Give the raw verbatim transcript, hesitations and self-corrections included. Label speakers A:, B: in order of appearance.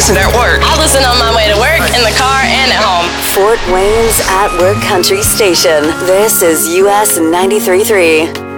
A: listen at work.
B: I listen on my way to work, in the car, and at home.
C: Fort Wayne's At Work Country Station. This is U S ninety-three point three.